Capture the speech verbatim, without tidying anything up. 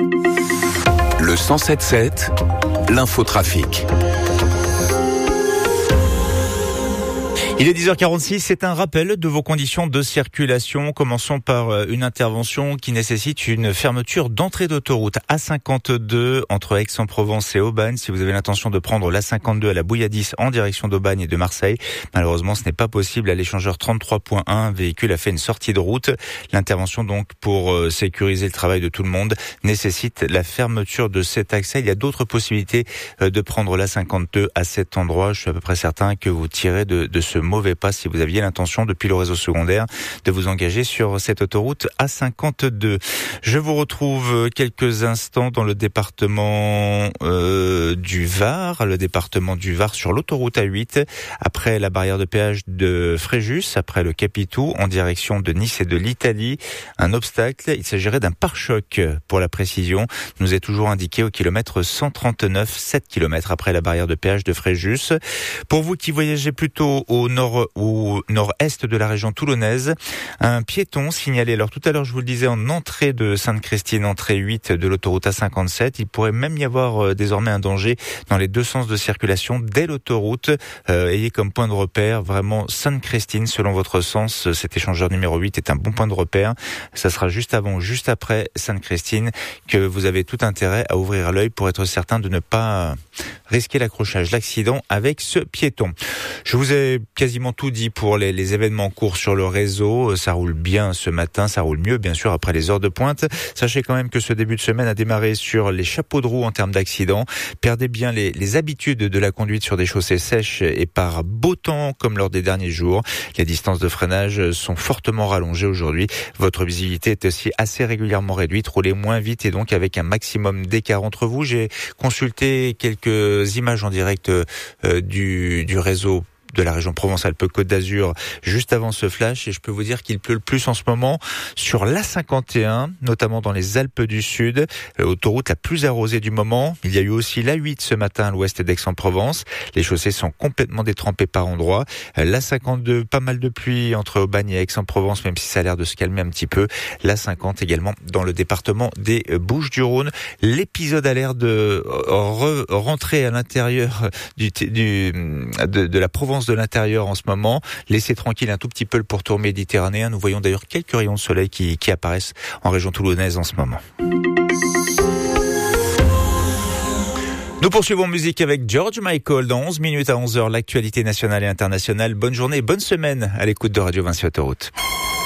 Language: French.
Le cent sept sept, l'infotrafic. Il est dix heures quarante-six, c'est un rappel de vos conditions de circulation. Commençons par une intervention qui nécessite une fermeture d'entrée d'autoroute A cinquante-deux entre Aix-en-Provence et Aubagne. Si vous avez l'intention de prendre l'A cinquante-deux à la Bouilladis en direction d'Aubagne et de Marseille, malheureusement ce n'est pas possible. À l'échangeur trente-trois point un, un véhicule a fait une sortie de route. L'intervention donc pour sécuriser le travail de tout le monde nécessite la fermeture de cet accès. Il y a d'autres possibilités de prendre l'A cinquante-deux à cet endroit. Je suis à peu près certain que vous tirez de, de ce mauvais pas si vous aviez l'intention depuis le réseau secondaire de vous engager sur cette autoroute A cinquante-deux. Je vous retrouve quelques instants dans le département euh, du Var, le département du Var sur l'autoroute A huit, après la barrière de péage de Fréjus, après le Capitou, en direction de Nice et de l'Italie. Un obstacle, il s'agirait d'un pare-choc pour la précision, nous est toujours indiqué au kilomètre cent trente-neuf, sept kilomètres après la barrière de péage de Fréjus. Pour vous qui voyagez plutôt au nord ou nord-est de la région toulonnaise, un piéton signalé. Alors tout à l'heure, je vous le disais, en entrée de Sainte-Christine, entrée huit de l'autoroute A cinquante-sept, il pourrait même y avoir euh, désormais un danger dans les deux sens de circulation dès l'autoroute. Euh, ayez comme point de repère vraiment Sainte-Christine, selon votre sens. Cet échangeur numéro huit est un bon point de repère. Ça sera juste avant, juste après Sainte-Christine que vous avez tout intérêt à ouvrir l'œil pour être certain de ne pas risquer l'accrochage, l'accident avec ce piéton. Je vous ai quasiment tout dit pour les, les événements en cours sur le réseau. Ça roule bien ce matin, ça roule mieux bien sûr après les heures de pointe. Sachez quand même que ce début de semaine a démarré sur les chapeaux de roue en termes d'accidents. Perdez bien les, les habitudes de la conduite sur des chaussées sèches et par beau temps comme lors des derniers jours. Les distances de freinage sont fortement rallongées aujourd'hui. Votre visibilité est aussi assez régulièrement réduite. Roulez moins vite et donc avec un maximum d'écart entre vous. J'ai consulté quelques images en direct euh, du, du réseau de la région Provence-Alpes-Côte d'Azur juste avant ce flash, et je peux vous dire qu'il pleut le plus en ce moment sur l'A cinquante et un, notamment dans les Alpes du Sud, l'autoroute la plus arrosée du moment. Il y a eu aussi l'A huit ce matin à l'ouest d'Aix-en-Provence. Les chaussées sont complètement détrempées par endroits. L'A cinquante-deux, pas mal de pluie entre Aubagne et Aix-en-Provence, même si ça a l'air de se calmer un petit peu. L'A cinquante également dans le département des Bouches-du-Rhône. L'épisode a l'air de re- rentrer à l'intérieur du, du, de, de la Provence de l'intérieur en ce moment. Laissez tranquille un tout petit peu le pourtour méditerranéen. Nous voyons d'ailleurs quelques rayons de soleil qui, qui apparaissent en région toulonnaise en ce moment. Nous poursuivons musique avec George Michael dans onze minutes à onze heures. L'actualité nationale et internationale. Bonne journée, bonne semaine à l'écoute de Radio Vinci Autoroute.